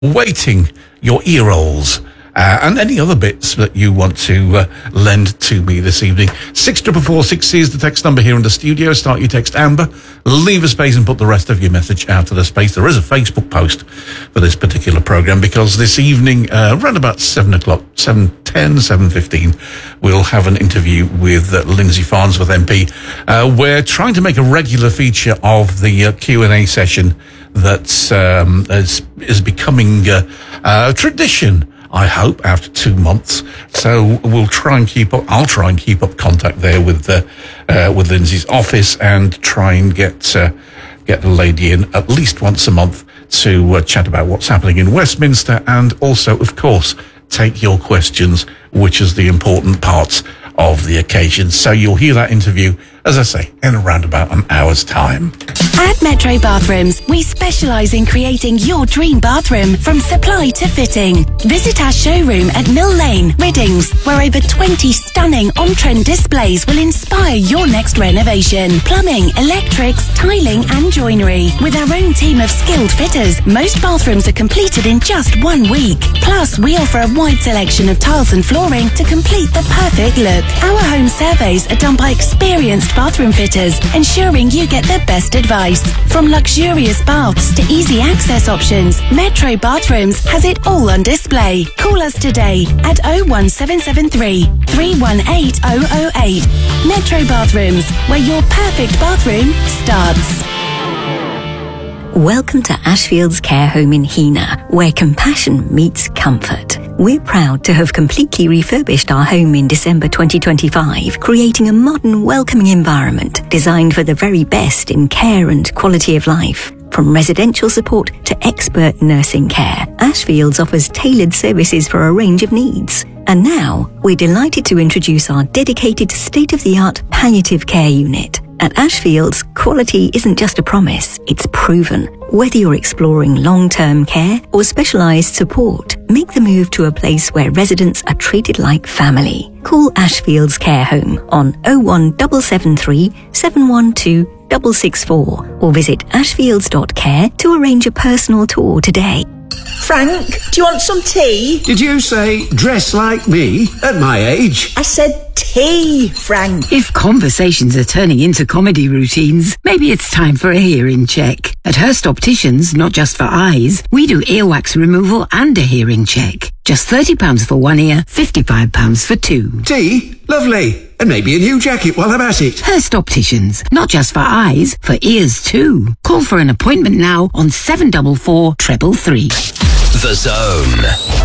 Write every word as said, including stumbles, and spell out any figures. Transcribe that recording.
waiting your ear rolls. Uh, and any other bits that you want to uh, lend to me this evening. Six triple four six is the text number here in the studio. Start your text Amber, leave a space and put the rest of your message out of the space. There is a Facebook post for this particular programme because this evening, uh, around about seven o'clock, seven ten, seven fifteen, we'll have an interview with uh, Lindsay Farnsworth M P. Uh, we're trying to make a regular feature of the uh, Q and A session that um, is, is becoming uh, a tradition, I hope, after two months. So we'll try and keep up, I'll try and keep up contact there with uh, uh, with Lindsay's office and try and get uh, get the lady in at least once a month to uh, chat about what's happening in Westminster and also, of course, take your questions, which is the important part of the occasion. So you'll hear that interview, as I say, in around about an hour's time. At Metro Bathrooms, we specialise in creating your dream bathroom from supply to fitting. Visit our showroom at Mill Lane, Riddings, where over twenty stunning on-trend displays will inspire your next renovation. Plumbing, electrics, tiling and joinery. With our own team of skilled fitters, most bathrooms are completed in just one week. Plus, we offer a wide selection of tiles and flooring to complete the perfect look. Our home surveys are done by experienced bathroom fitters, ensuring you get the best advice. From luxurious baths to easy access options, Metro Bathrooms has it all on display. Call us today at oh one seven seven three, three one eight oh oh eight. Metro Bathrooms, where your perfect bathroom starts. Welcome to Ashfield's Care Home in Heanor, where compassion meets comfort. We're proud to have completely refurbished our home in December twenty twenty-five, creating a modern, welcoming environment designed for the very best in care and quality of life. From residential support to expert nursing care, Ashfields offers tailored services for a range of needs. And now, we're delighted to introduce our dedicated state-of-the-art palliative care unit. At Ashfields, quality isn't just a promise, it's proven. Whether you're exploring long-term care or specialised support, make the move to a place where residents are treated like family. Call Ashfields Care Home on oh one seven seven three, seven one two, six six four or visit ashfields dot care to arrange a personal tour today. Frank, do you want some tea? Did you say dress like me at my age? I said tea, Frank. If conversations are turning into comedy routines, maybe it's time for a hearing check. At Hurst Opticians, not just for eyes, we do earwax removal and a hearing check. Just thirty pounds for one ear, fifty-five pounds for two. Tea? Lovely. And maybe a new jacket while I'm at it. Hurst Opticians, not just for eyes, for ears too. Call for an appointment now on seven four four, three three three. The Zone.